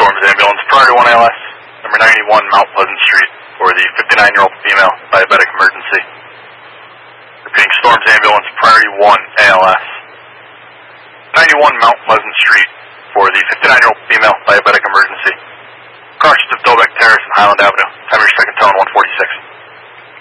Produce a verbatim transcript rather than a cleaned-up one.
Storms Ambulance, priority one A L S, number ninety-one Mount Pleasant Street, for the fifty-nine-year-old female, diabetic emergency. Repeating, Storms Ambulance, priority one A L S, ninety-one Mount Pleasant Street, for the fifty-nine-year-old female, diabetic